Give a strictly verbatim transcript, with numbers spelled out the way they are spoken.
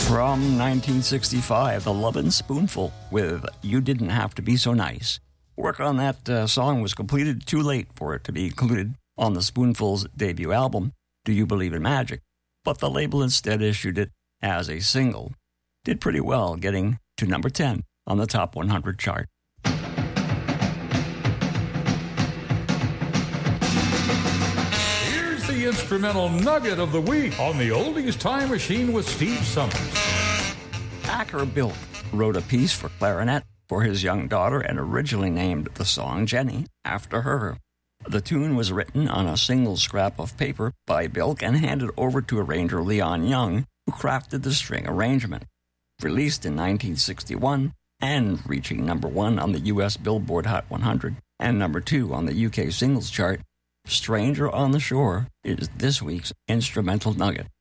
From nineteen sixty-five, The Lovin' Spoonful with You Didn't Have to Be So Nice. Work on that uh, song was completed too late for it to be included on the Spoonful's debut album, Do You Believe in Magic? But the label instead issued it as a single. Did pretty well, getting to number ten on the Top one hundred chart. Here's the instrumental nugget of the week on the Oldies Time Machine with Steve Summers. Acker Bilk wrote a piece for clarinet for his young daughter and originally named the song Jenny after her. The tune was written on a single scrap of paper by Bilk and handed over to arranger Leon Young, who crafted the string arrangement. Released in nineteen sixty-one and reaching number one on the U S Billboard Hot one hundred and number two on the U K singles chart, Stranger on the Shore is this week's instrumental nugget.